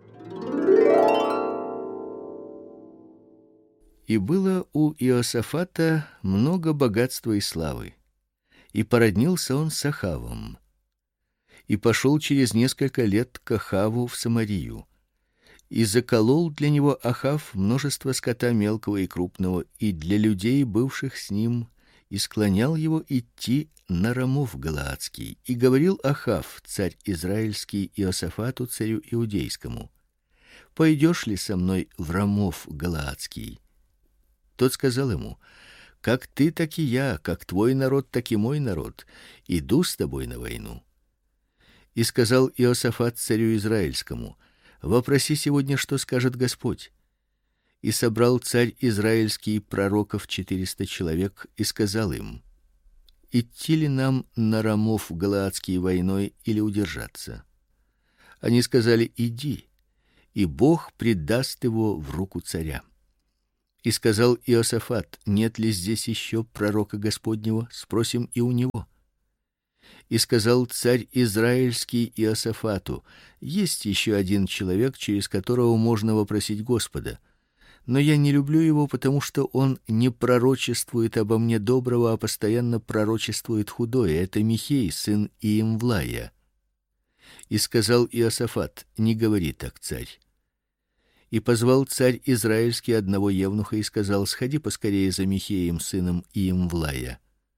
И было у Иосафата много богатства и славы, и породнился он с Ахавом. И пошел через несколько лет к Ахаву в Самарию, и заколол для него Ахав множество скота мелкого и крупного, и для людей, бывших с ним, и склонял его идти на Рамов галаадский. И говорил Ахав, царь израильский, Иосафату, царю иудейскому: пойдешь ли со мной в Рамов галаадский? Тот сказал ему: как ты, так и я, как твой народ, так и мой народ, иду с тобой на войну. И сказал Иосафат царю израильскому: вопроси сегодня, что скажет Господь. И собрал царь израильский пророков четыреста человек и сказал им: идти ли нам на Рамов галаадский войной или удержаться? Они сказали: иди, и Бог предаст его в руку царя. И сказал Иосафат: нет ли здесь еще пророка Господнего? Спросим и у него. И сказал царь израильский Иосафату: есть еще один человек, через которого можно вопросить Господа. Но я не люблю его, потому что он не пророчествует обо мне доброго, а постоянно пророчествует худое. Это Михей, сын Иемвлая. И сказал Иосафат: не говори так, царь. И позвал царь израильский одного евнуха и сказал: сходи поскорее за Михеем, сыном Иемвлая.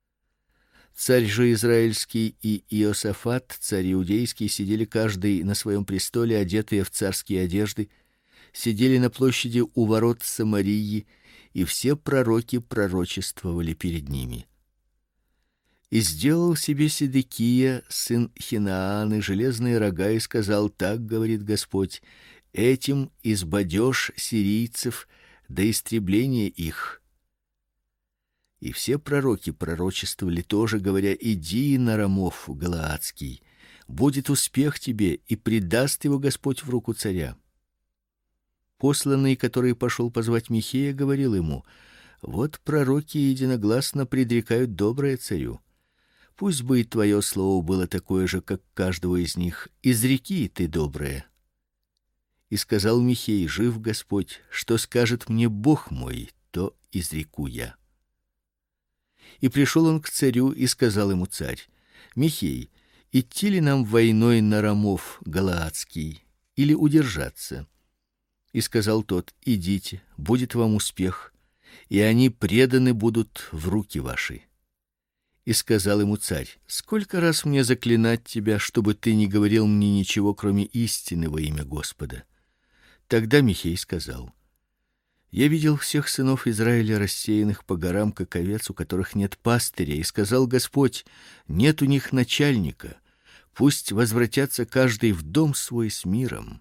Царь же израильский и Иосафат, царь иудейский, сидели каждый на своем престоле, одетые в царские одежды, сидели на площади у ворот Самарии, и все пророки пророчествовали перед ними. И сделал себе Седекия, сын Хинааны, железные рога и сказал: так говорит Господь: этим избадешь сирийцев до истребления их. И все пророки пророчествовали тоже, говоря: иди на Рамов галаадский, будет успех тебе, и предаст его Господь в руку царя. Посланный, который пошел позвать Михея, говорил ему: вот пророки единогласно предрекают доброе царю. Пусть бы и твое слово было такое же, как каждого из них. Изреки ты доброе. И сказал Михей: жив Господь, что скажет мне Бог мой, то изреку я. И пришел он к царю и сказал ему царь: Михей, идти ли нам войной на Рамов галаадский или удержаться? И сказал тот: идите, будет вам успех, и они преданы будут в руки ваши. И сказал ему царь: сколько раз мне заклинать тебя, чтобы ты не говорил мне ничего, кроме истины во имя Господа? Тогда Михей сказал: я видел всех сынов Израиля рассеянных по горам, как овец, у которых нет пастыря, и сказал Господь: нет у них начальника, пусть возвратятся каждый в дом свой с миром.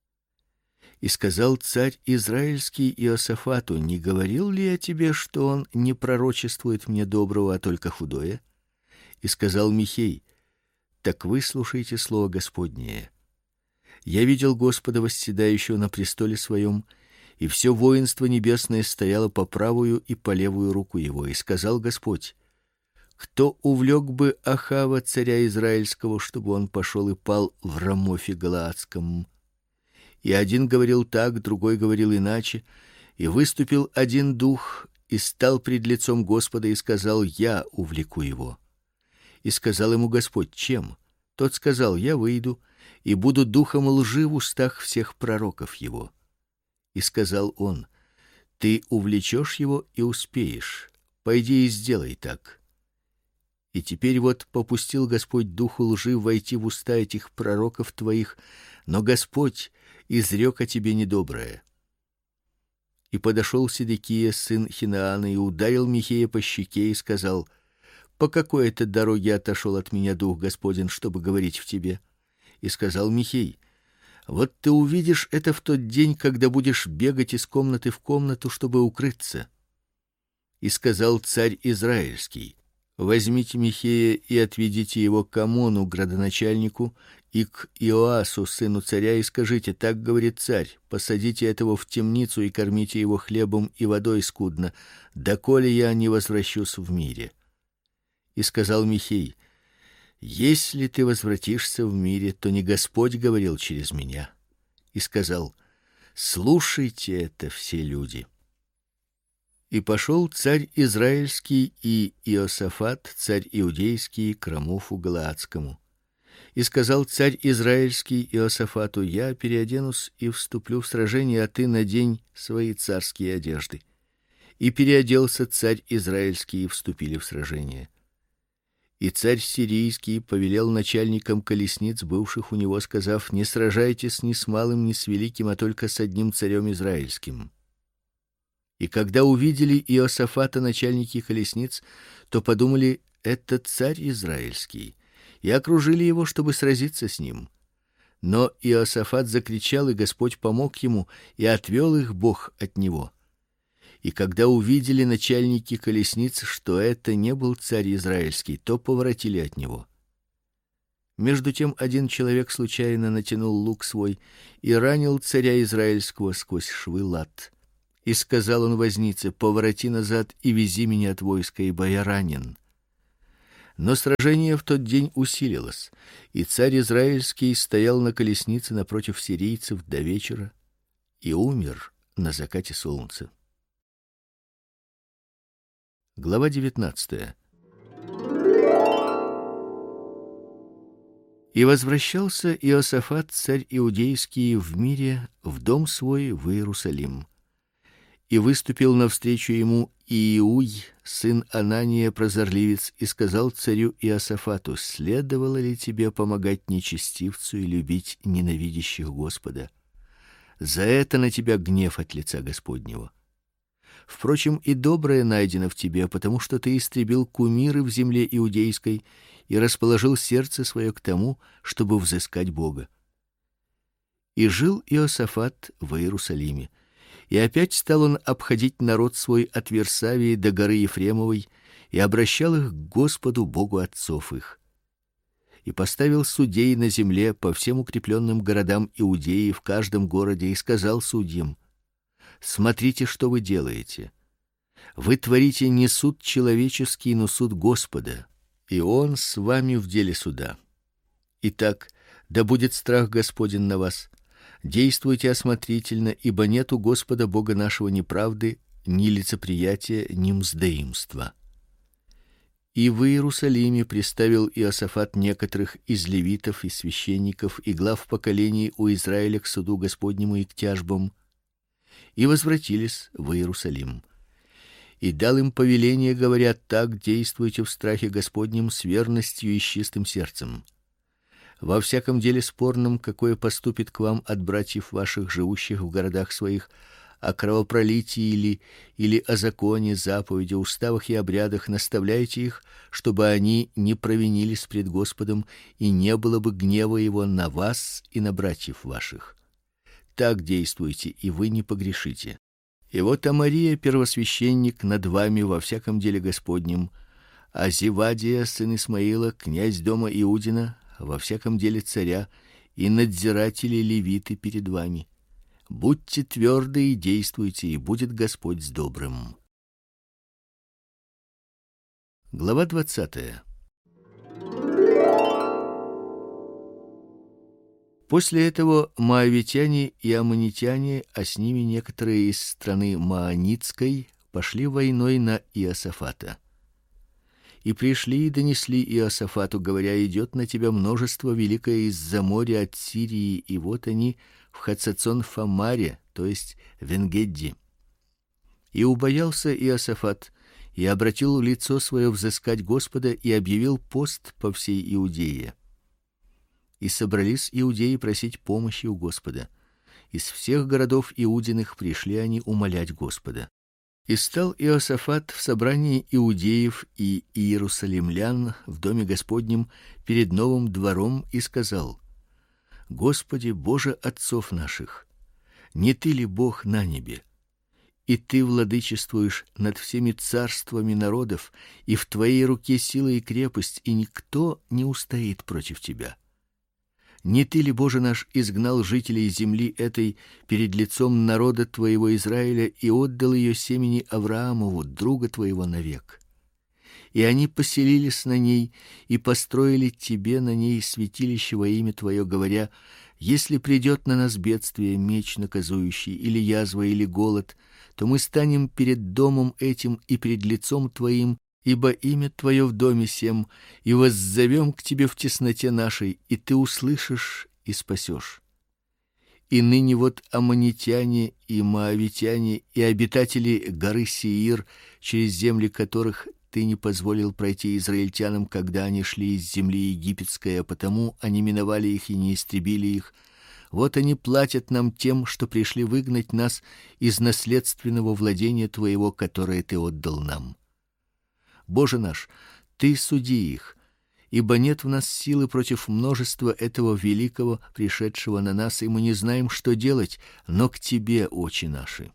И сказал царь израильский Иосафату: не говорил ли я тебе, что он не пророчествует мне доброго, а только худое? И сказал Михей: так выслушайте слово Господнее. Я видел Господа восседающего на престоле своем, и все воинство небесное стояло по правую и по левую руку его. И сказал Господь: кто увлек бы Ахава, царя израильского, чтобы он пошел и пал в Рамофе галаадском? И один говорил так, другой говорил иначе, и выступил один дух и стал пред лицом Господа и сказал: я увлеку его. И сказал ему Господь: чем? Тот сказал: я выйду и буду духом лжи в устах всех пророков его. И сказал он: ты увлечешь его и успеешь. Пойди и сделай так. И теперь вот попустил Господь духу лжи войти в уста этих пророков твоих, но Господь изрек о тебе недоброе. И подошел Седекия, сын Хинаана, и ударил Михея по щеке и сказал: по какой это дороге отошел от меня дух Господень, чтобы говорить в тебе? И сказал Михей: вот ты увидишь это в тот день, когда будешь бегать из комнаты в комнату, чтобы укрыться. И сказал царь израильский: возьмите Михея и отведите его к Амону, градоначальнику, и к Иоасу, сыну царя, и скажите: так говорит царь: посадите этого в темницу и кормите его хлебом и водой скудно, доколе я не возвращусь в мире. И сказал Михей: если ты возвратишься в мире, то не Господь говорил через меня. И сказал: слушайте это, все люди. И пошел царь израильский и Иосафат, царь иудейский, к Рамофу галаадскому. И сказал царь израильский Иосафату: я переоденусь и вступлю в сражение, а ты надень свои царские одежды. И переоделся царь израильский, и вступили в сражение. И царь сирийский повелел начальникам колесниц, бывших у него, сказав: не сражайтесь ни с малым, ни с великим, а только с одним царем израильским. И когда увидели Иосафата начальники колесниц, то подумали: это царь израильский, и окружили его, чтобы сразиться с ним. Но Иосафат закричал, и Господь помог ему, и отвел их Бог от него. И когда увидели начальники колесниц, что это не был царь израильский, то поворотили от него. Между тем один человек случайно натянул лук свой и ранил царя израильского сквозь швы лат. И сказал он вознице: повороти назад и вези меня от войска, ибо я ранен. Но сражение в тот день усилилось, и царь израильский стоял на колеснице напротив сирийцев до вечера и умер на закате солнца. Глава девятнадцатая. И возвращался Иосафат, царь иудейский, в мире в дом свой в Иерусалим. И выступил навстречу ему Иуй, сын Анания, прозорливец, и сказал царю Иосафату: следовало ли тебе помогать нечестивцу и любить ненавидящих Господа? За это на тебя гнев от лица Господнего. Впрочем, и доброе найдено в тебе, потому что ты истребил кумиры в земле иудейской и расположил сердце свое к тому, чтобы взыскать Бога. И жил Иосафат в Иерусалиме. И опять стал он обходить народ свой от Вирсавии до горы Ефремовой и обращал их к Господу Богу отцов их. И поставил судей на земле по всем укрепленным городам Иудеи в каждом городе и сказал судьям: смотрите, что вы делаете. Вы творите не суд человеческий, но суд Господа, и он с вами в деле суда. Итак, да будет страх Господень на вас. Действуйте осмотрительно, ибо нет у Господа Бога нашего ни правды, ни лицеприятия, ни мздоимства. И в Иерусалиме приставил Иосафат некоторых из левитов и священников и глав поколений у Израиля к суду Господнему и к тяжбам, и возвратились в Иерусалим. И дал им повеление, говоря: так действуйте в страхе Господнем с верностью и с чистым сердцем. Во всяком деле спорном, какое поступит к вам от братьев ваших, живущих в городах своих, о кровопролитии или или о законе, заповеди, уставах и обрядах, наставляйте их, чтобы они не провинились пред Господом, и не было бы гнева его на вас и на братьев ваших. Так действуйте, и вы не погрешите. И вот Амария, первосвященник, над вами во всяком деле Господнем, а Зевадия, сын Исмаила, князь дома Иудина, во всяком деле царя, и надзиратели левиты перед вами. Будьте тверды и действуйте, и будет Господь с добрым. Глава двадцатая. После этого моавитяне и аммонитяне, а с ними некоторые из страны Маанитской, пошли войной на Иосафата. И пришли и донесли Иосафату, говоря: идет на тебя множество великое из-за моря от Сирии, и вот они в Хацацон-Фамаре, то есть в Ен-Гедди. И убоялся Иосафат и обратил лицо свое взыскать Господа и объявил пост по всей Иудее. И собрались иудеи просить помощи у Господа. Из всех городов иудиных пришли они умолять Господа. И стал Иосафат в собрании иудеев и иерусалимлян в доме Господнем перед новым двором и сказал: Господи, Боже отцов наших, не ты ли Бог на небе? И ты владычествуешь над всеми царствами народов, и в твоей руке сила и крепость, и никто не устоит против тебя. Не ты ли, Боже наш, изгнал жителей земли этой перед лицом народа твоего Израиля и отдал ее семени Авраамову, друга твоего, навек? И они поселились на ней и построили тебе на ней святилище во имя твое, говоря: если придет на нас бедствие, меч наказующий, или язва, или голод, то мы станем перед домом этим и перед лицом твоим, ибо имя твое в доме сем, и воззовем к тебе в тесноте нашей, и ты услышишь и спасешь. И ныне вот аммонитяне и моавитяне и обитатели горы Сеир, через земли которых ты не позволил пройти израильтянам, когда они шли из земли египетской, а потому они миновали их и не истребили их. Вот они платят нам тем, что пришли выгнать нас из наследственного владения твоего, которое ты отдал нам. Боже наш, ты суди их, ибо нет в нас силы против множества этого великого, пришедшего на нас, и мы не знаем, что делать, но к тебе, очи наши.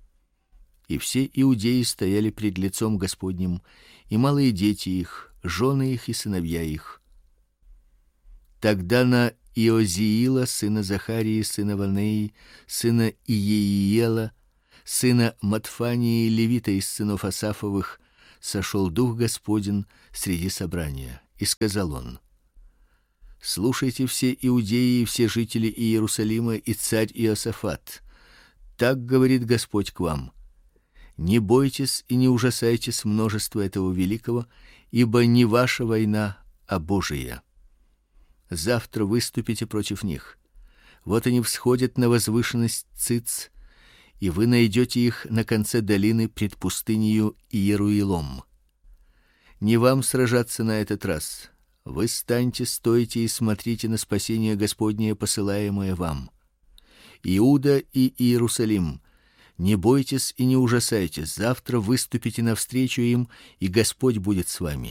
И все иудеи стояли пред лицом Господним, и малые дети их, жены их и сыновья их. Тогда на Иозиила, сына Захарии, сына Ванеи, сына Иеиела, сына Матфании, левита из сынов Асафовых, сошел дух Господень среди собрания, и сказал он: Слушайте все иудеи и все жители Иерусалима и царь Иосафат. Так говорит Господь к вам: не бойтесь и не ужасайтесь множества этого великого, ибо не ваша война, а Божия. Завтра выступите против них. Вот они всходят на возвышенность Циц, и вы найдете их на конце долины пред пустынею Иеруилом. Не вам сражаться на этот раз. Вы станьте, стойте и смотрите на спасение Господне, посылаемое вам. Иуда и Иерусалим, не бойтесь и не ужасайтесь. Завтра выступите навстречу им, и Господь будет с вами.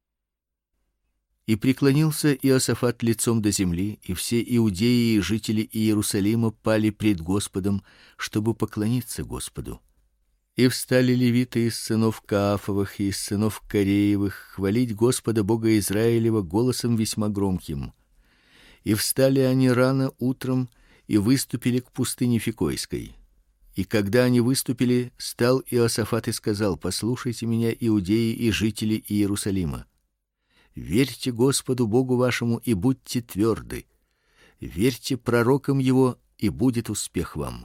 И преклонился Иосафат лицом до земли, и все иудеи и жители Иерусалима пали пред Господом, чтобы поклониться Господу. И встали левиты из сынов Каафовых и из сынов Кореевых хвалить Господа Бога Израилева голосом весьма громким. И встали они рано утром и выступили к пустыне Фикойской. И когда они выступили, стал Иосафат и сказал: Послушайте меня, иудеи и жители Иерусалима. Верьте Господу Богу вашему и будьте тверды. Верьте пророкам его, и будет успех вам.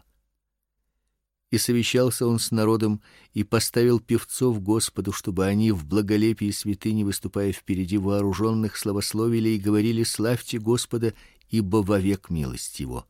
И совещался он с народом и поставил певцов Господу, чтобы они в благолепии святыни, выступая впереди вооруженных, славословили и говорили: славьте Господа, ибо вовек милость его.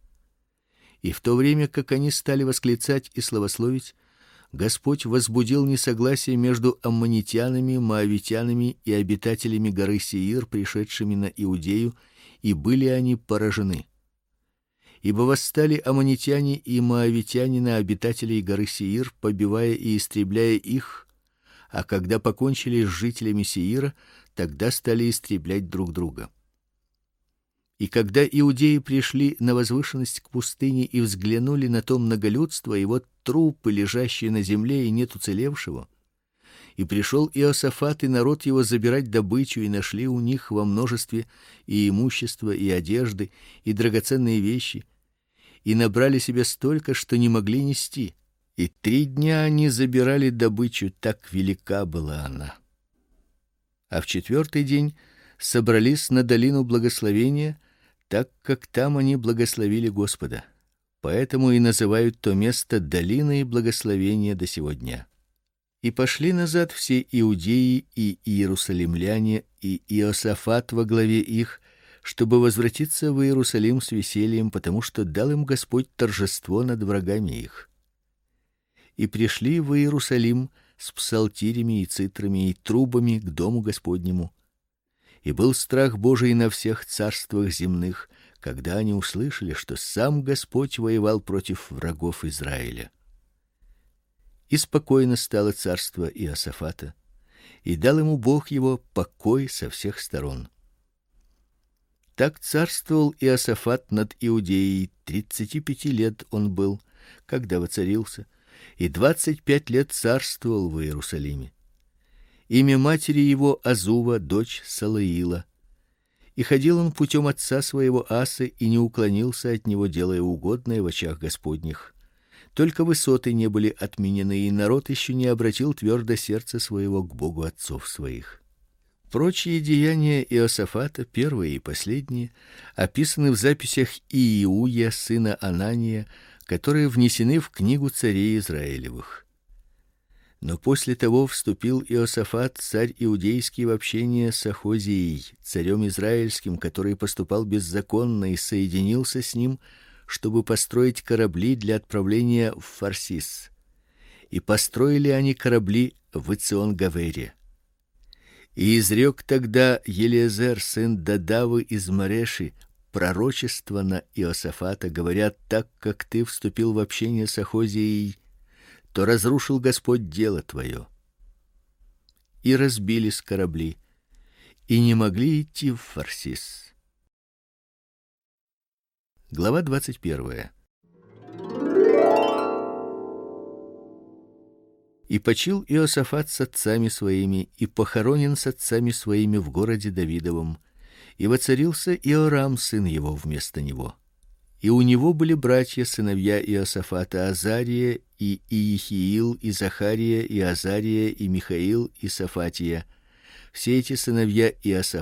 И в то время, как они стали восклицать и славословить, Господь возбудил несогласие между аммонитянами, моавитянами и обитателями горы Сеир, пришедшими на Иудею, и были они поражены. Ибо восстали аммонитяне и моавитяне на обитателей горы Сеир, побивая и истребляя их, а когда покончили с жителями Сеира, тогда стали истреблять друг друга. И когда иудеи пришли на возвышенность к пустыне и взглянули на то многолюдство, и вот трупы, лежащие на земле, и нет уцелевшего, и пришел Иосафат и народ его забирать добычу, и нашли у них во множестве и имущество, и одежды, и драгоценные вещи, и набрали себе столько, что не могли нести. И три дня они забирали добычу, так велика была она. А в четвертый день собрались на долину благословения, так как там они благословили Господа. Поэтому и называют то место долиной благословения до сего дня. И пошли назад все иудеи и иерусалимляне, и Иосафат во главе их, чтобы возвратиться в Иерусалим с весельем, потому что дал им Господь торжество над врагами их. И пришли в Иерусалим с псалтирями и цитрами и трубами к дому Господнему. И был страх Божий на всех царствах земных, когда они услышали, что сам Господь воевал против врагов Израиля. И спокойно стало царство Иосафата, и дал ему Бог его покой со всех сторон. Так царствовал Иосафат над Иудеей, тридцати пяти лет он был, когда воцарился, и двадцать пять лет царствовал в Иерусалиме. Имя матери его Азува, дочь Салаила. И ходил он путем отца своего Асы и не уклонился от него, делая угодное в очах Господних. Только высоты не были отменены, и народ еще не обратил твердо сердце своего к Богу отцов своих. Прочие деяния Иосафата, первые и последние, описаны в записях Ииуя, сына Анания, которые внесены в книгу царей Израилевых. Но после того вступил Иосафат, царь иудейский, в общение с Ахозией, царем израильским, который поступал беззаконно, и соединился с ним, чтобы построить корабли для отправления в Фарсис. И построили они корабли в Ицион-Гавере. И изрек тогда Елиезер, сын Дадавы из Мареши, пророчество на Иосафата, говоря: так как ты вступил в общение с Ахозией, то разрушил Господь дело твое. И разбились корабли, и не могли идти в Фарсис. Глава двадцать первая. И почил Иосафат с отцами своими, и похоронен с отцами своими в городе Давидовом, и воцарился Иорам сын его вместо него. И у него были братья, сыновья Иосафата: Азария и Иехиил, и Захария, и Азария, и Михаил, и Сафатия. Все эти сыновья Иосафата